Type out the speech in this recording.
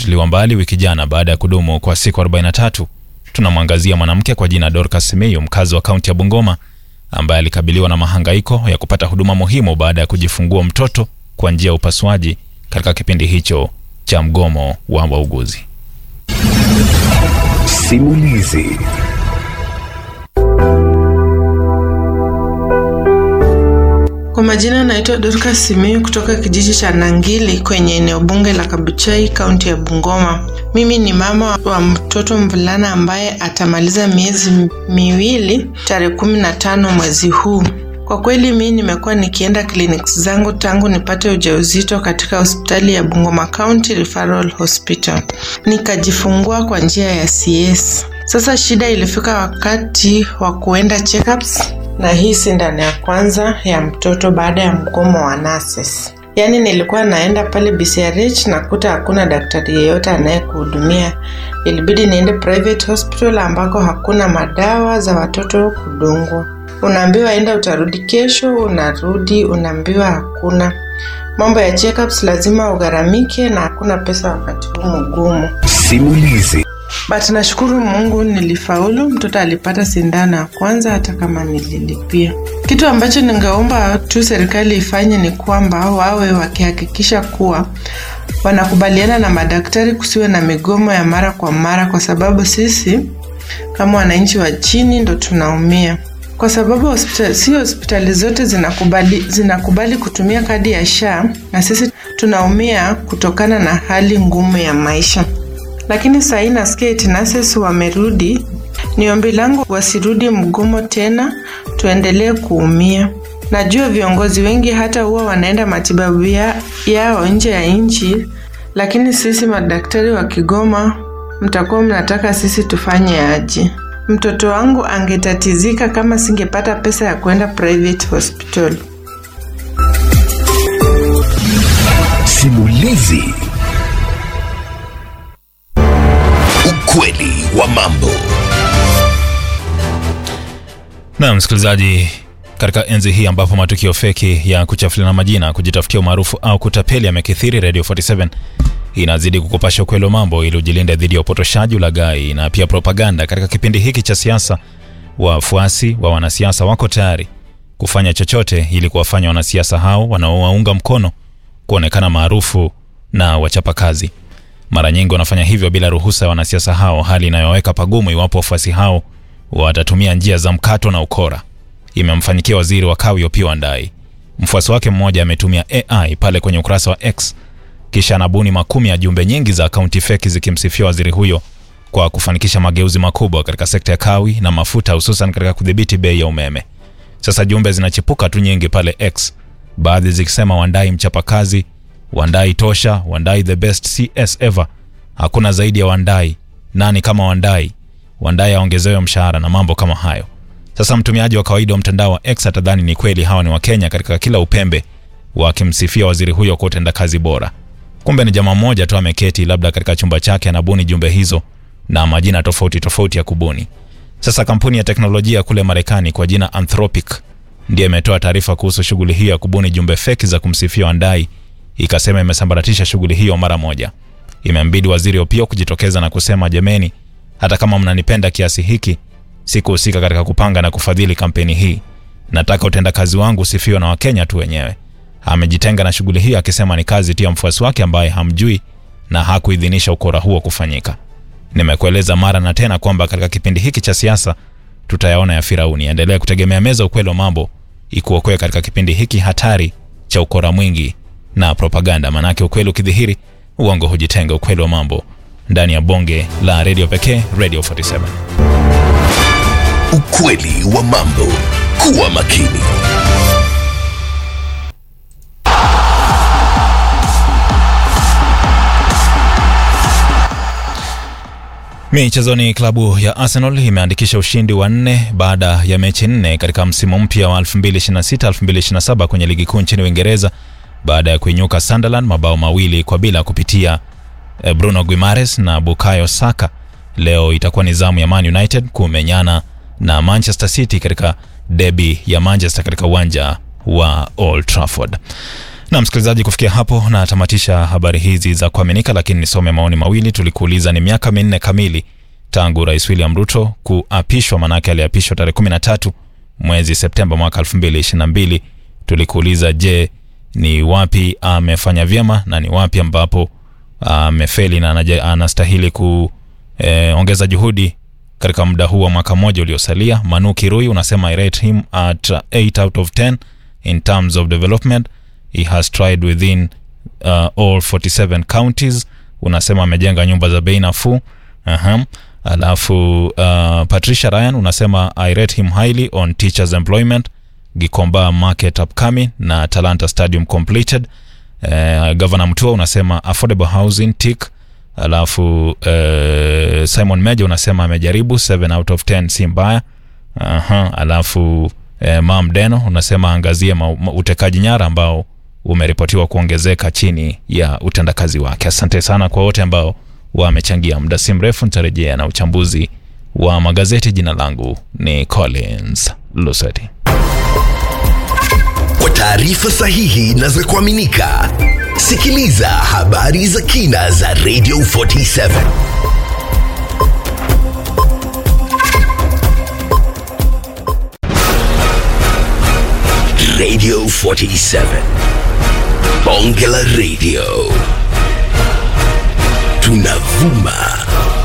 alifutiliwa mbali wiki jana baada ya kudumu kwa siku 43. Tunamwangazia mwanamke kwa jina Dorcas Simiyu, mkazi wa kaunti ya Bungoma, ambaye alikabiliwa na mahangaiko ya kupata huduma muhimu baada ya kujifungua mtoto kwa njia ya upasuaji katika kipindi hicho cha mgomo wa wauguzi. Simulizi. Kwa majina naitwa Dorcas Simiyu kutoka kijiji cha Nangili kwenye eneo bunge la Kabuchai, kaunti ya Bungoma. Mimi ni mama wa mtoto mvulana ambaye atamaliza miezi 2 tarehe 15 mwezi huu. Kwa kweli mimi nimekuwa nikienda clinics zangu tangu nipate ujauzito katika hospitali ya Bungoma County Referral Hospital. Nikajifungua kwa njia ya CS. Sasa shida ilifika wakati wa kuenda checkups na hii sindano ya kwanza ya mtoto baada ya mgomo wa nurses. Yaani nilikuwa naenda pale BCRH na kuta hakuna daktari yeyote anayekuhudumia. Ilibidi niende private hospital ambako hakuna madawa za watoto kudungwa. Unaambiwa enda utarudi kesho, unarudi unaambiwa hakuna. Mambo ya checkups lazima ugharamike na hakuna pesa wakati huu mgumu. Simulizi. But nashukuru Mungu nilifaulu, mtoto alipata sindano ya kwanza hata kama nililipia. Kitu ambacho ningeomba tu serikali ifanye ni kwamba wawe wakihakikisha kuwa wanakubaliana na madaktari kusiwe na migomo ya mara kwa mara, kwa sababu sisi kama wananchi wa chini ndo tunaumia. Kwa sababu hospitali zote zinakubali kutumia kadi ya SHA na sisi tunaumia kutokana na hali ngumu ya maisha. Lakini sasa nasikia eti nurses wamerudi. Ni ombi langu wasirudi mgomo tena, tuendelee kuumia. Najua viongozi wengi hata huwa wanaenda matibabu yao nje ya nchi, lakini sisi madaktari wa Kigoma mtakuwa mnataka sisi tufanye aje? Mtoto wangu angetatizika kama singepata pesa ya kwenda private hospital. Simulizi. Ukweli wa mambo. Na msikilizaji, katika enzi hii ambapo matukio feki ya kuchafuliana majina, kujitafutia umaarufu au kutapeli yamekithiri, Radio 47 inazidi kukupasha ukweli wa mambo ili ujilinde dhidi ya upotoshaji, ulaghai na pia propaganda. Katika kipindi hiki cha siasa, wafuasi wa wanasiasa wako tayari kufanya chochote ili kuwafanya wanasiasa hao wanaowaunga mkono kuonekana maarufu na wachapakazi. Mara nyingi wanafanya hivyo bila ruhusa ya wanasiasa hao, hali inayoweka pagumu iwapo wafuasi hao watatumia njia za mkato na ukora. Imemfanyikia waziri wa Kawi Opiyo Wandayi. Mfuasi wake mmoja ametumia AI pale kwenye ukurasa wa X, kisha anabuni makumi ya jumbe nyingi za akaunti feki zikimsifia waziri huyo kwa kufanikisha mageuzi makubwa katika sekta ya kawi na mafuta, hususan katika kudhibiti bei ya umeme. Sasa jumbe zinachipuka tu nyingi pale X, baadhi zikisema Wandayi mchapakazi, Wandayi tosha, Wandayi the best CS ever, hakuna zaidi ya Wandayi, nani kama Wandayi, Wandayi aongezewe mshahara na mambo kama hayo. Sasa mtumiaji wa kawaida wa mtandao wa X atadhani ni kweli hawa ni Wakenya katika kila upembe wakimsifia waziri huyo kwa utendakazi bora. Kumbe ni jamaa mmoja tu ameketi labda katika chumba chake anabuni jumbe hizo na majina tofauti tofauti ya kubuni. Sasa kampuni ya teknolojia kule Marekani kwa jina Anthropic ndiye imetoa taarifa kuhusu shughuli hiyo ya kubuni jumbe feki za kumsifia Wandayi, ikasema imesambaratisha shughuli hiyo mara moja. Imembidi waziri Opiyo kujitokeza na kusema, jameni, hata kama mnanipenda kiasi hiki, sikuhusika katika kupanga na kufadhili kampeni hii. Nataka utendakazi wangu usifiwe na Wakenya tu wenyewe. Amejitenga na shughuli hii akisema ni kazi tu ya mfuasi wake ambaye hamjui na hakuidhinisha ukora huo kufanyika. Nimekueleza mara na tena kwamba katika kipindi hiki cha siasa tutayaona ya Firauni. Endelea kutegemea meza ukweli wa mambo ikuokoe katika kipindi hiki hatari cha ukora mwingi na propaganda, manake ukweli ukidhihiri uongo hujitenga. Ukweli wa mambo ndani ya bonge la radio pekee, Radio 47. Ukweli wa mambo. Kuwa makini. Michezoni, klabu ya Arsenal imeandikisha ushindi wa 4 baada ya mechi 4 katika msimu mpya wa 2026-2027 kwenye ligi kuu nchini Uingereza baada ya kuinyuka Sunderland mabao 2-0 kupitia Bruno Guimaraes na Bukayo Saka. Leo itakuwa ni zamu ya Man United kumenyana na Manchester City katika derby ya Manchester katika uwanja wa Old Trafford. Na msikilizaji, kufikia hapo na tamatisha habari hizi za kuaminika, lakini nisome maoni mawili. Tulikuuliza ni miaka 4 kamili tangu Rais William Ruto kuapishwa, manake aliapishwa tarehe 13 mwezi Septemba mwaka 2022. Tulikuuliza je, ni wapi amefanya vyema na ni wapi ambapo amefeli na anastahili kuongeza juhudi katika muda huu wa mwaka mmoja uliosalia. Manu Kirui unasema I rate him at 8 out of 10 in terms of development. He has tried within all 47 counties. Unasema amejenga nyumba za bei nafuu. Alafu Patricia Ryan unasema I rate him highly on teachers employment, Gikomba market upcoming na Talanta stadium completed. Governor Mutua unasema affordable housing tick. Alafu Simon Meja unasema amejaribu 7 out of 10 si mbaya. Alafu Mam Deno unasema angazie utekaji nyara ambao umeripotiwa kuongezeka chini ya utendakazi wake. Asante sana kwa wote ambao wamechangia. Muda si mrefu nitarejea na uchambuzi wa magazeti. Jina langu ni Collins Luseti. Kwa taarifa sahihi na za kuaminika, sikiliza habari za kina za Radio 47. Radio 47. Bonge la Radio. Tunavuma